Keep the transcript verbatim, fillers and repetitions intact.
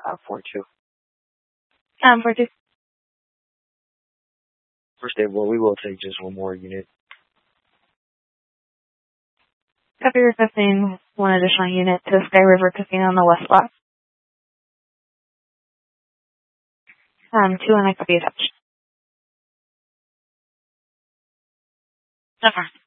Uh, four two. Um, four two. First day, well, we will take just one more unit. Copy requesting one additional unit to Sky River Casino on the west lot. Um, two and I copy attached. Never.